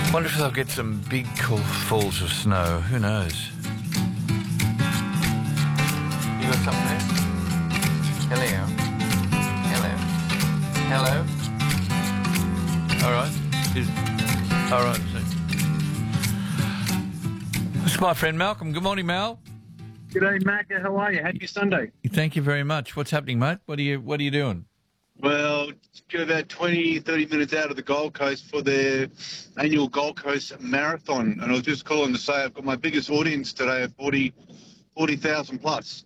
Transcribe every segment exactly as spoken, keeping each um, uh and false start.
Wonder if they'll get some big cool falls of snow. Who knows? You got something there? Hello. Hello. Hello. All right. Is, all right. So. This is my friend Malcolm. Good morning, Mal. G'day, Macca. How are you? Happy Sunday. Thank you very much. What's happening, mate? What are you What are you doing? Well, got about twenty, thirty minutes out of the Gold Coast for their annual Gold Coast Marathon. And I was just calling to say I've got my biggest audience today of forty thousand plus.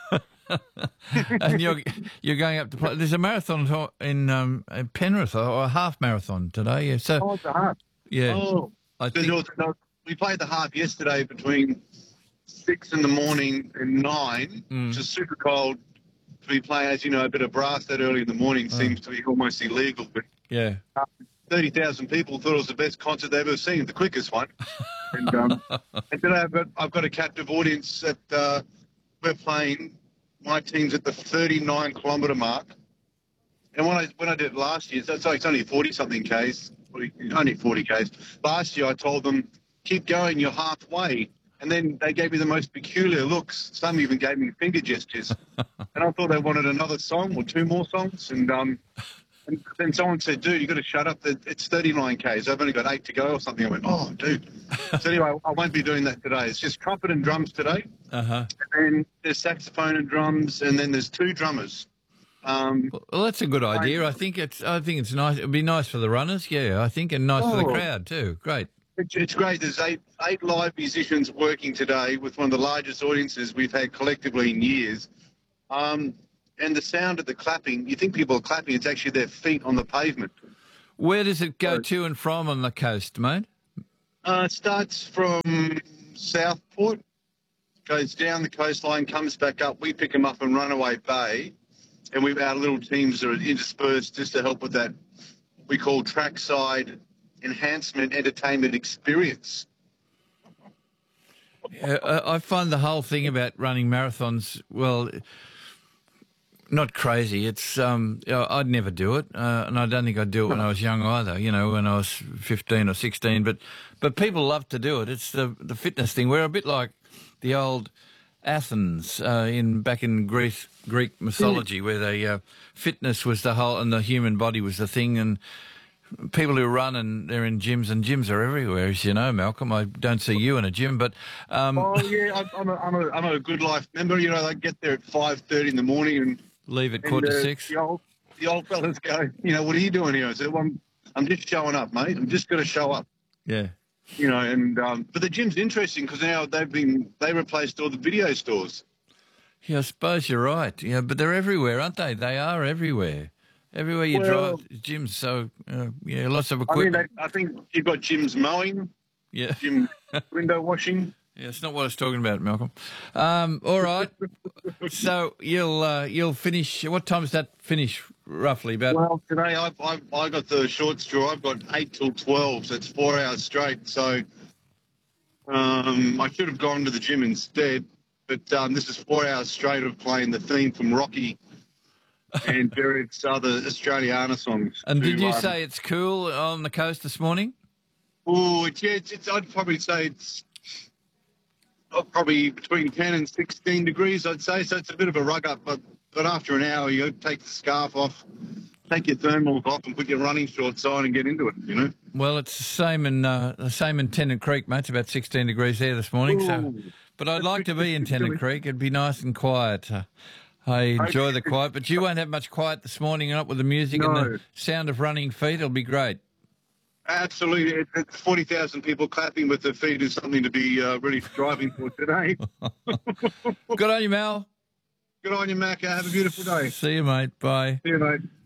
And you're you're going up to play. There's a marathon in um, Penrith, or a half marathon today. Yeah, so oh, it's a half. Yeah, oh, I think... was, no, we played the half yesterday between six in the morning and nine, mm. which is super cold to be playing. As you know, a bit of brass that early in the morning oh. seems to be almost illegal. But yeah, uh, thirty thousand people thought it was the best concert they've ever seen, the quickest one. and, um, and today I've got I've got a captive audience that uh, we're playing. My team's at the thirty-nine kilometre mark, and when I when I did it last year, so it's only forty something k's, only forty k's. Last year I told them, keep going, you're halfway, and then they gave me the most peculiar looks. Some even gave me finger gestures, and I thought they wanted another song or two more songs, and um, and then someone said, dude, you got to shut up. It's thirty-nine k's. I've only got eight to go or something. I went, oh, dude. So anyway, I won't be doing that today. It's just trumpet and drums today. Uh-huh. And then there's saxophone and drums, and then there's two drummers. Um, well, that's a good idea. I think it's. I think it's nice. It'd be nice for the runners, yeah. I think, and nice oh, for the crowd too. Great. It's, it's great. There's eight eight live musicians working today with one of the largest audiences we've had collectively in years. Um, and the sound of the clapping. You think people are clapping? It's actually their feet on the pavement. Where does it go to and from on the coast, mate? Uh, it starts from Southport. Goes down the coastline, comes back up. We pick them up in Runaway Bay, and we've our little teams are interspersed just to help with that we call trackside enhancement entertainment experience. Yeah, I find the whole thing about running marathons, well, not crazy. It's um, I'd never do it, uh, and I don't think I'd do it when I was young either. You know, when I was fifteen or sixteen. But but people love to do it. It's the the fitness thing. We're a bit like the old Athens uh, in back in Greece, Greek mythology, where the uh, fitness was the whole, and the human body was the thing, and people who run and they're in gyms, and gyms are everywhere, as you know, Malcolm. I don't see you in a gym, but um, oh yeah, I'm a, I'm a I'm a Good Life member. You know, they get there at five thirty in the morning and leave at quarter and, uh, to six. The old the old fellas go, you know, what are you doing here? I said, well, I'm, I'm just showing up, mate. I'm just going to show up. Yeah. You know, and um, but the gym's interesting because now they've been they replaced all the video stores. Yeah, I suppose you're right. Yeah, but they're everywhere, aren't they? They are everywhere. Everywhere you well, drive, gyms. So uh, yeah, lots of equipment. I mean, they, I think you've got gyms mowing. Yeah. Gym window washing. Yeah, it's not what I was talking about, Malcolm. Um, all right. So you'll uh, you'll finish. What time does that finish roughly? About. Well, today I've, I've I got the short straw. I've got eight till twelve, so it's four hours straight. So um, I should have gone to the gym instead, but um, this is four hours straight of playing the theme from Rocky and various other Australiana songs. And to, did you um, say it's cool on the coast this morning? Oh, it's, yeah, it's, it's, I'd probably say it's. Oh, probably between ten and sixteen degrees, I'd say. So it's a bit of a rug up, but, but after an hour, you take the scarf off, take your thermals off, and put your running shorts on and get into it. You know. Well, it's the same in uh, the same in Tennant Creek, mate. It's about sixteen degrees there this morning. Ooh. So, but I'd like to be in Tennant Creek. It'd be nice and quiet. Uh, I enjoy the quiet, but you won't have much quiet this morning, up with the music no. and the sound of running feet. It'll be great. Absolutely. It's forty thousand people clapping with their feet is something to be uh, really striving for today. Good on you, Mal. Good on you, Macca. Have a beautiful day. See you, mate. Bye. See you, mate.